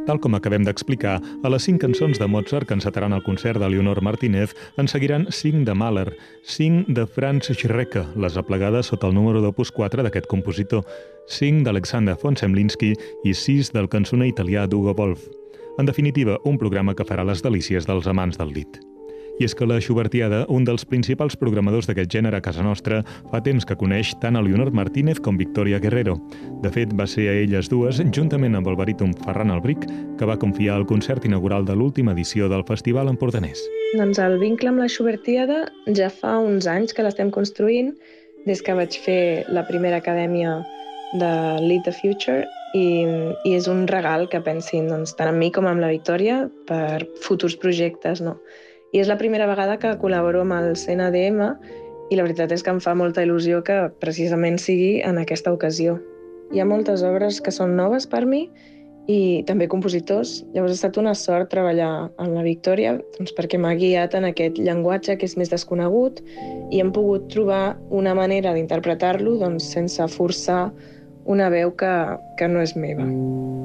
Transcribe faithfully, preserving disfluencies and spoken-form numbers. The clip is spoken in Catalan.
Tal com acabem d'explicar, a les cinc cançons de Mozart que encetaran el concert de Leonor Martínez en seguiran cinc de Mahler, cinc de Franz Schreker, les aplegades sota el número d'opus quatre d'aquest compositor, cinc d'Alexander von Zemlinsky i sis del cançoner italià d'Hugo Wolf. En definitiva, un programa que farà les delícies dels amants del dit. I és que la Schubertiada, un dels principals programadors d'aquest gènere a casa nostra, fa temps que coneix tant a Leonor Martínez com Victoria Guerrero. De fet, va ser a elles dues, juntament amb el baríton Ferran Albric, que va confiar el concert inaugural de l'última edició del Festival Empordanès. Doncs el vincle amb la Schubertiada ja fa uns anys que l'estem construint, des que vaig fer la primera acadèmia de Lead the Future, i, i és un regal que pensin doncs, tant amb mi com amb la Victòria per futurs projectes, no? I és la primera vegada que col·laboro amb el C N D M i la veritat és que em fa molta il·lusió que precisament sigui en aquesta ocasió. Hi ha moltes obres que són noves per mi i també compositors. Llavors ha estat una sort treballar amb la Victòria doncs perquè m'ha guiat en aquest llenguatge que és més desconegut i hem pogut trobar una manera d'interpretar-lo doncs, sense forçar una veu que, que no és meva.